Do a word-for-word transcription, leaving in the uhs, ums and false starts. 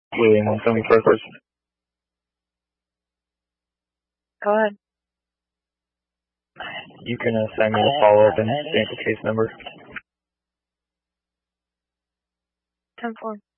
William one seventy first. Go ahead. You can assign me the follow-up and stamp the case number. ten four.